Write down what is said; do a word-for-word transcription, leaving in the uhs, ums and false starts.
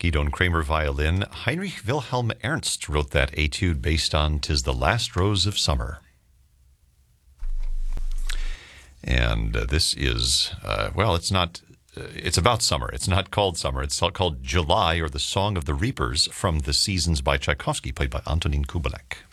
Gidon Kramer violin. Heinrich Wilhelm Ernst wrote that etude based on "'Tis the Last Rose of Summer." And uh, this is, uh, well, it's not, uh, it's about summer. It's not called summer. It's called July, or the Song of the Reapers, from The Seasons by Tchaikovsky, played by Antonin Kubelik.